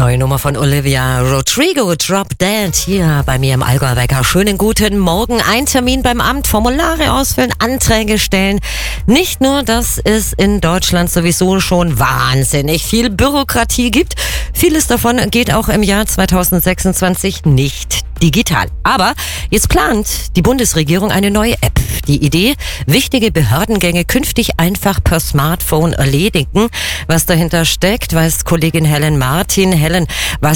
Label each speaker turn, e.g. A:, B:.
A: Neue Nummer von Olivia Rodrigo, Drop Dead, hier bei mir im Allgäu-Wecker. Schönen guten Morgen. Ein Termin beim Amt, Formulare ausfüllen, Anträge stellen. Nicht nur, dass es in Deutschland sowieso schon wahnsinnig viel Bürokratie gibt. Vieles davon geht auch im Jahr 2026 nicht digital. Aber jetzt plant die Bundesregierung eine neue App. Die Idee, wichtige Behördengänge künftig einfach per Smartphone erledigen. Was dahinter steckt, weiß Kollegin Helen Martin. Helen, was